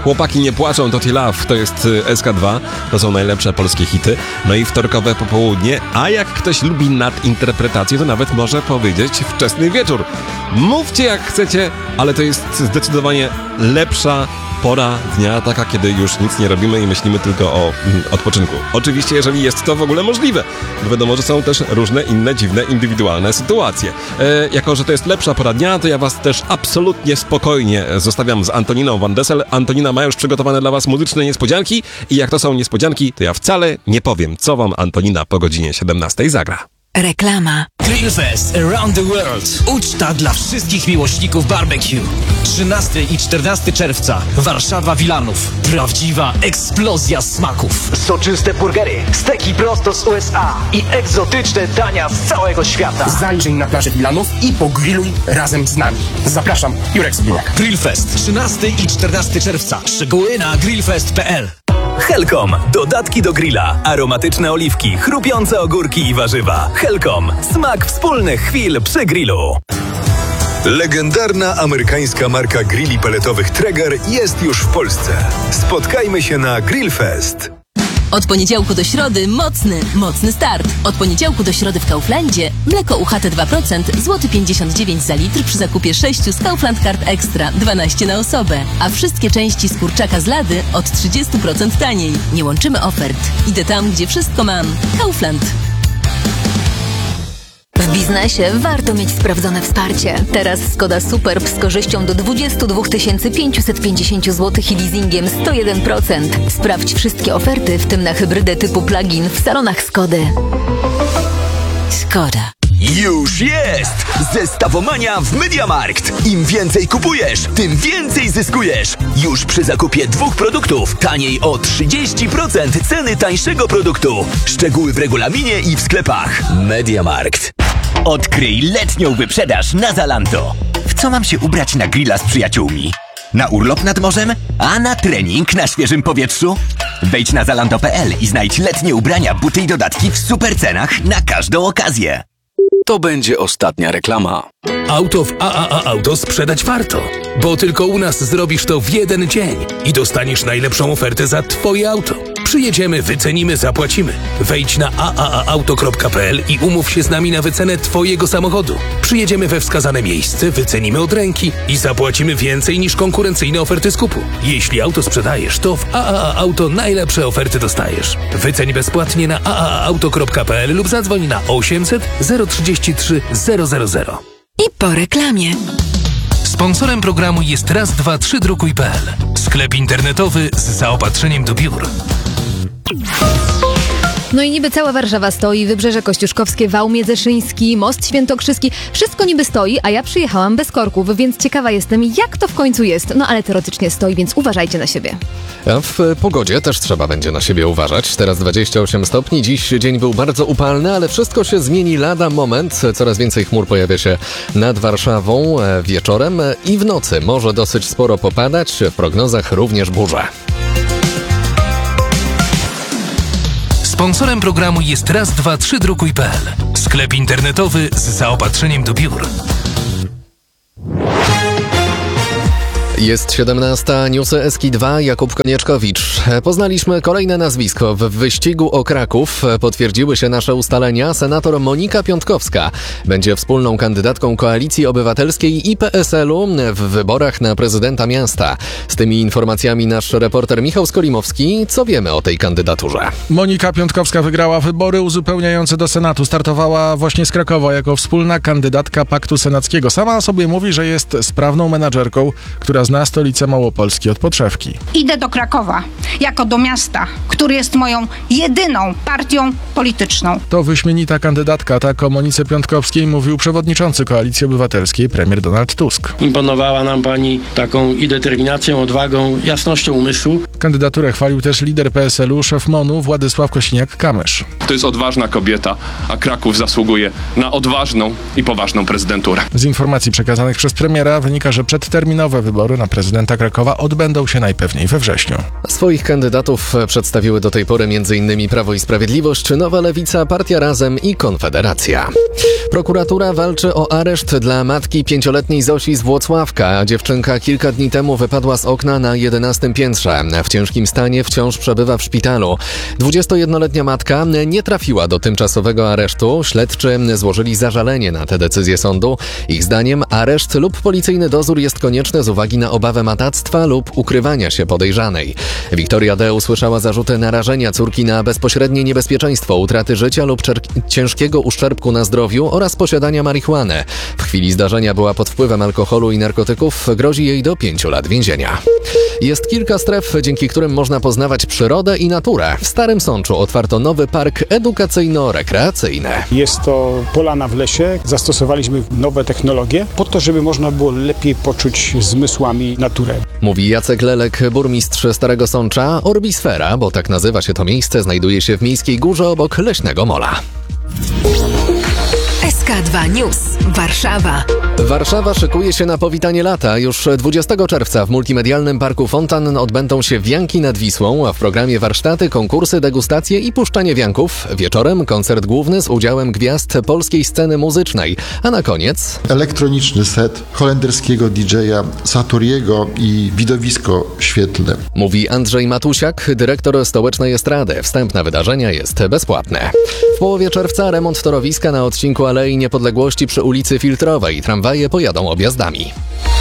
Chłopaki nie płaczą, to Love, to jest SK2, to są najlepsze polskie hity. No i wtorkowe popołudnie, a jak ktoś lubi nadinterpretację, to nawet może powiedzieć wczesny wieczór. Mówcie jak chcecie, ale to jest zdecydowanie lepsza pora dnia, taka, kiedy już nic nie robimy i myślimy tylko o odpoczynku. Oczywiście, jeżeli jest to w ogóle możliwe, bo wiadomo, że są też różne inne, dziwne, indywidualne sytuacje. Jako że to jest lepsza pora dnia, to ja was też absolutnie spokojnie zostawiam z Antoniną Van Dessel. Antonina ma już przygotowane dla was muzyczne niespodzianki i jak to są niespodzianki, to ja wcale nie powiem, co wam Antonina po godzinie 17 zagra. Reklama. Grillfest Around the World. Uczta dla wszystkich miłośników barbecue. 13 i 14 czerwca. Warszawa Wilanów. Prawdziwa eksplozja smaków. Soczyste burgery, steki prosto z USA i egzotyczne dania z całego świata. Zajrzyj na plażę Wilanów i pogrilluj razem z nami. Zapraszam, Jurek Sobieniak. Grillfest 13 i 14 czerwca. Szczegóły na grillfest.pl. Helcom. Dodatki do grilla. Aromatyczne oliwki, chrupiące ogórki i warzywa. Helcom. Smak wspólnych chwil przy grillu. Legendarna amerykańska marka grilli peletowych Traeger jest już w Polsce. Spotkajmy się na Grillfest. Od poniedziałku do środy mocny start. Od poniedziałku do środy w Kauflandzie mleko UHT 2% złoty 59 za litr przy zakupie 6 z Kaufland Card Extra 12 na osobę. A wszystkie części z kurczaka z lady od 30% taniej. Nie łączymy ofert. Idę tam, gdzie wszystko mam. Kaufland. W biznesie warto mieć sprawdzone wsparcie. Teraz Skoda Superb z korzyścią do 22 550 zł i leasingiem 101%. Sprawdź wszystkie oferty, w tym na hybrydę typu plug-in w salonach Skody. Skoda. Już jest! Zestawomania w MediaMarkt. Im więcej kupujesz, tym więcej zyskujesz. Już przy zakupie 2 produktów taniej o 30% ceny tańszego produktu. Szczegóły w regulaminie i w sklepach. MediaMarkt. Odkryj letnią wyprzedaż na Zalando. W co mam się ubrać na grilla z przyjaciółmi? Na urlop nad morzem? A na trening na świeżym powietrzu? Wejdź na zalando.pl i znajdź letnie ubrania, buty i dodatki w super cenach na każdą okazję. To będzie ostatnia reklama. Auto w AAA Auto sprzedać warto, bo tylko u nas zrobisz to w jeden dzień i dostaniesz najlepszą ofertę za Twoje auto. Przyjedziemy, wycenimy, zapłacimy. Wejdź na aaauto.pl i umów się z nami na wycenę Twojego samochodu. Przyjedziemy we wskazane miejsce, wycenimy od ręki i zapłacimy więcej niż konkurencyjne oferty skupu. Jeśli auto sprzedajesz, to w AAA Auto najlepsze oferty dostajesz. Wyceń bezpłatnie na aaauto.pl lub zadzwoń na 800 033 000. I po reklamie. Sponsorem programu jest raz232.pl. Sklep internetowy z zaopatrzeniem do biur. No i niby cała Warszawa stoi, Wybrzeże Kościuszkowskie, Wał Miedzeszyński, Most Świętokrzyski. Wszystko niby stoi, a ja przyjechałam bez korków, więc ciekawa jestem, jak to w końcu jest. No ale teoretycznie stoi, więc uważajcie na siebie. A w pogodzie też trzeba będzie na siebie uważać. Teraz 28 stopni, dziś dzień był bardzo upalny, ale wszystko się zmieni lada moment. Coraz więcej chmur pojawia się nad Warszawą wieczorem i w nocy. Może dosyć sporo popadać, w prognozach również burza. Sponsorem programu jest raz232.pl. Sklep internetowy z zaopatrzeniem do biur. Jest 17, newsy Eski2, Jakub Konieczkowicz. Poznaliśmy kolejne nazwisko w wyścigu o Kraków. Potwierdziły się nasze ustalenia. Senator Monika Piątkowska będzie wspólną kandydatką Koalicji Obywatelskiej i PSL-u w wyborach na prezydenta miasta. Z tymi informacjami nasz reporter Michał Skolimowski. Co wiemy o tej kandydaturze? Monika Piątkowska wygrała wybory uzupełniające do Senatu. Startowała właśnie z Krakowa jako wspólna kandydatka Paktu Senackiego. Sama o sobie mówi, że jest sprawną menadżerką, która zna stolicę Małopolski od podszewki. Idę do Krakowa, jako do miasta, który jest moją jedyną partią polityczną. To wyśmienita kandydatka, tak o Monice Piątkowskiej mówił przewodniczący Koalicji Obywatelskiej, premier Donald Tusk. Imponowała nam pani taką i determinacją, odwagą, jasnością umysłu. Kandydaturę chwalił też lider PSL-u, szef MON-u Władysław Kosiniak-Kamysz. To jest odważna kobieta, a Kraków zasługuje na odważną i poważną prezydenturę. Z informacji przekazanych przez premiera wynika, że przedterminowe wybory na prezydenta Krakowa odbędą się najpewniej we wrześniu. Swoich kandydatów przedstawiły do tej pory m.in. Prawo i Sprawiedliwość, Nowa Lewica, Partia Razem i Konfederacja. Prokuratura walczy o areszt dla matki 5-letniej Zosi z Włocławka. Dziewczynka kilka dni temu wypadła z okna na 11 piętrze. W ciężkim stanie wciąż przebywa w szpitalu. 21-letnia matka nie trafiła do tymczasowego aresztu. Śledczy złożyli zażalenie na tę decyzję sądu. Ich zdaniem areszt lub policyjny dozór jest konieczny z uwagi na obawę matactwa lub ukrywania się podejrzanej. Wiktoria D. usłyszała zarzuty narażenia córki na bezpośrednie niebezpieczeństwo utraty życia lub ciężkiego uszczerbku na zdrowiu oraz posiadania marihuany. W chwili zdarzenia była pod wpływem alkoholu i narkotyków. Grozi jej do 5 lat więzienia. Jest kilka stref, dzięki którym można poznawać przyrodę i naturę. W Starym Sączu otwarto nowy park edukacyjno-rekreacyjny. Jest to polana w lesie. Zastosowaliśmy nowe technologie po to, żeby można było lepiej poczuć zmysłami naturę. Mówi Jacek Lelek, burmistrz Starego Sącza. Orbisfera, bo tak nazywa się to miejsce, znajduje się w Miejskiej Górze obok Leśnego Mola. SK2 News. Warszawa. Warszawa szykuje się na powitanie lata. Już 20 czerwca w multimedialnym parku Fontan odbędą się wianki nad Wisłą, a w programie warsztaty, konkursy, degustacje i puszczanie wianków. Wieczorem koncert główny z udziałem gwiazd polskiej sceny muzycznej. A na koniec elektroniczny set holenderskiego DJ-a Satoriego i widowisko świetlne. Mówi Andrzej Matusiak, dyrektor Stołecznej Estrady. Wstęp na wydarzenia jest bezpłatny. W połowie czerwca remont torowiska na odcinku Alei Niepodległości przy ulicy Filtrowej. Tramwaje pojadą objazdami.